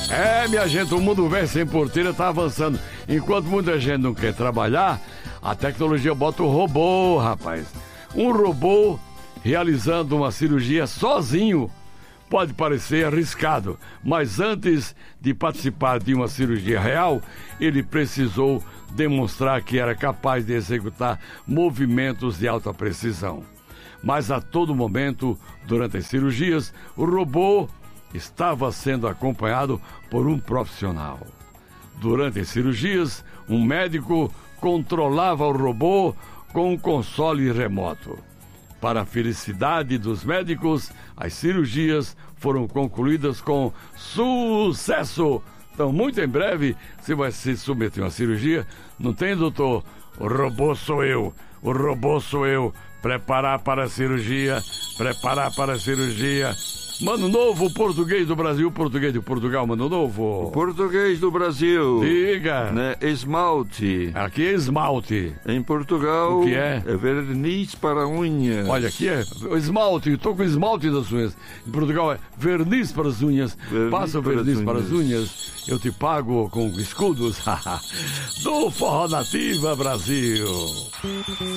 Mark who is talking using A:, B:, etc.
A: Minha gente, o mundo velho sem porteira tá avançando. Enquanto muita gente não quer trabalhar, a tecnologia bota o robô, rapaz. Um robô realizando uma cirurgia sozinho pode parecer arriscado, mas antes de participar de uma cirurgia real, ele precisou demonstrar que era capaz de executar movimentos de alta precisão. Mas a todo momento, durante as cirurgias, o robô estava sendo acompanhado por um profissional. Durante as cirurgias, um médico controlava o robô com um console remoto. Para a felicidade dos médicos, as cirurgias foram concluídas com sucesso. Então, muito em breve, você vai se submeter a uma cirurgia. Não tem, doutor? O robô sou eu. O robô sou eu. Preparar para a cirurgia. Preparar para a cirurgia. Mano Novo, português do Brasil, português de Portugal, Mano Novo.
B: Português do Brasil.
A: Diga.
B: Né? Esmalte.
A: Aqui é esmalte.
B: Em Portugal.
A: O que é?
B: É verniz para unhas.
A: Olha, aqui é esmalte, eu tô com esmalte das unhas. Em Portugal é verniz para as unhas. Passa o verniz para as unhas, eu te pago com escudos. Do Forró Nativa Brasil.